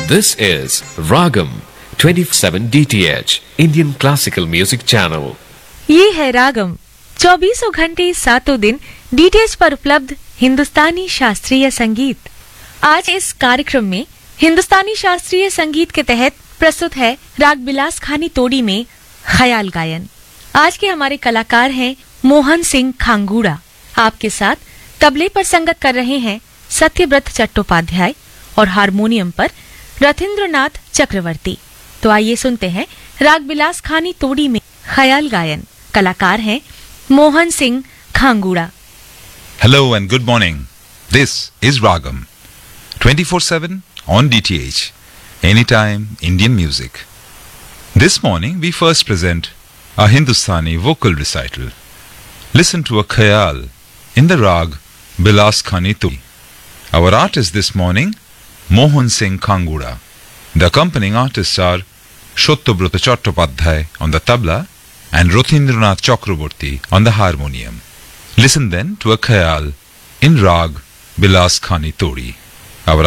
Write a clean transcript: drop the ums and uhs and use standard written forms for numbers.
This is Ragam 27 DTH Indian Classical Music Channel. ये है रागम 24 घंटे 7 दिन डीटीएच पर उपलब्ध हिंदुस्तानी शास्त्रीय संगीत। आज इस कार्यक्रम में हिंदुस्तानी शास्त्रीय संगीत के तहत प्रस्तुत है राग बिलास खानी तोड़ी में ख्याल गायन। आज के हमारे कलाकार हैं मोहन सिंह खांगूड़ा। आपके साथ तबले पर संगत कर रहे हैं सत्यव्रत चट्टोपाध्याय और हारमोनियम पर रथिंद्रनाथ चक्रवर्ती। तो आइए सुनते हैं राग बिलास खानी तोड़ी में ख्याल गायन। कलाकार हैं Mohan Singh खांगूड़ा। Hello and good morning. This is Ragam 24/7 on DTH. Anytime Indian music. This morning we first present a Hindustani vocal recital. Listen to a khayal in the rag Bilas Khani Todi. Our artist this morning, Mohan Singh Khangura. The accompanying artists are Shottobruta Chattopadhyay on the tabla and Rothindranath Chakraborty on the harmonium. Listen then to a khayal in rag Bilas Khani Todi.